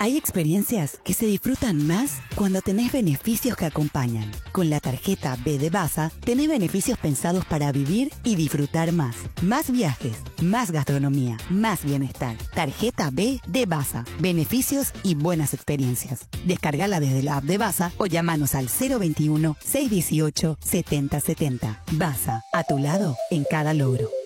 Hay experiencias que se disfrutan más cuando tenés beneficios que acompañan. Con la tarjeta B de Basa, tenés beneficios pensados para vivir y disfrutar más. Más viajes, más gastronomía, más bienestar. Tarjeta B de Basa. Beneficios y buenas experiencias. Descargala desde la app de Basa o llamanos al 021-618-7070. Basa, a tu lado en cada logro.